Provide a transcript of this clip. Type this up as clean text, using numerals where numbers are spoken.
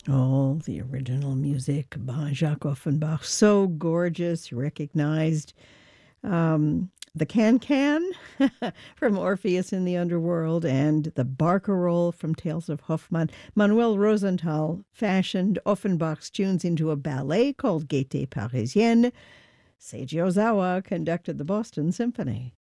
Oh, the original music by Jacques Offenbach. So gorgeous, recognized. The Can from Orpheus in the Underworld and the Barcarolle from Tales of Hoffmann. Manuel Rosenthal fashioned Offenbach's tunes into a ballet called Gaieté Parisienne. Seiji Ozawa conducted the Boston Symphony.